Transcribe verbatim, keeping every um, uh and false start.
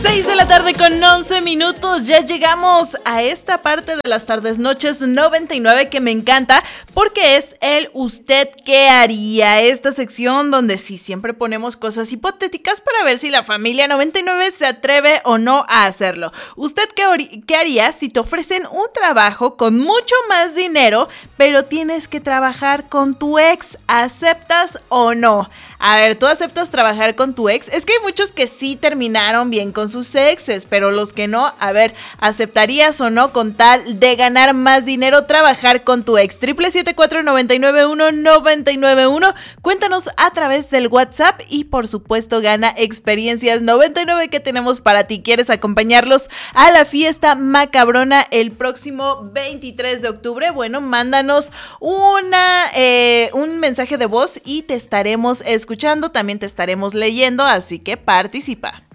seis de la tarde con once minutos, ya llegamos a esta parte de las tardes noches noventa y nueve que me encanta porque es el ¿Usted qué haría? Esta sección donde sí siempre ponemos cosas hipotéticas para ver si la familia noventa y nueve se atreve o no a hacerlo. ¿Usted qué, qué haría si te ofrecen un trabajo con mucho más dinero pero tienes que trabajar con tu ex? ¿Aceptas o no? A ver, ¿tú aceptas trabajar con tu ex? Es que hay muchos que sí terminaron bien con sus exes, pero los que no, a ver, ¿aceptarías o no con tal de ganar más dinero trabajar con tu ex? Triple siete cuatro nueve nueve uno nueve nueve uno. Cuéntanos a través del WhatsApp y por supuesto gana experiencias noventa y nueve que tenemos para ti. ¿Quieres acompañarlos a la fiesta macabrona el próximo veintitrés de octubre? Bueno, mándanos una eh, un mensaje de voz y te estaremos escuchando, también te estaremos leyendo, así que participa.